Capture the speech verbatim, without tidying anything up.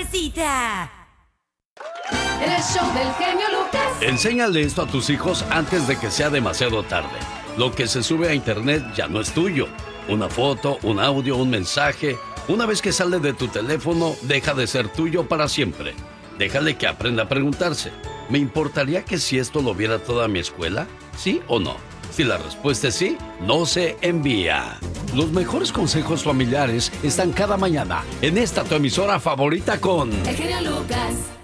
casita. En el show del genio Lucas. Enséñale esto a tus hijos antes de que sea demasiado tarde. Lo que se sube a internet ya no es tuyo. Una foto, un audio, un mensaje. Una vez que sale de tu teléfono, deja de ser tuyo para siempre. Déjale que aprenda a preguntarse: ¿me importaría que si esto lo viera toda mi escuela? ¿Sí o no? Si la respuesta es sí, no se envía. Los mejores consejos familiares están cada mañana en esta tu emisora favorita con... El genio Lucas.